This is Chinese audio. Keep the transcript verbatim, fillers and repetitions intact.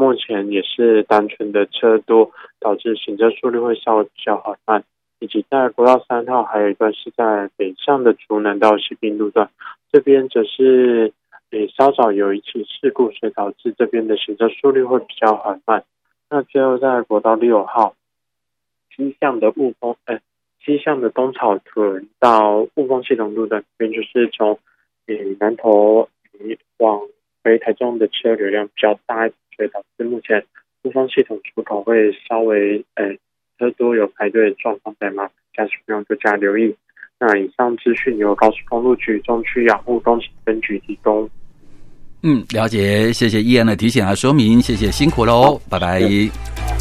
目前也是单纯的车多，导致行车速率会稍微比较缓慢。以及在国道三号还有一段是在北向的竹南到西滨路段，这边则是诶稍早有一起事故，所以导致这边的行车速率会比较缓慢。那最后在国道六号西向的雾峰，诶西向的东草屯到雾峰系统路段，这边就是从诶南投往回台中的车流量比较大，所以导致目前雾峰系统出口会稍微诶车多有排队的状况在吗？驾驶朋友多加留意。那以上资讯由高速公路局中区养护工程分局提供。 嗯，了解，谢谢易安的提醒和说明，谢谢，辛苦喽，拜拜。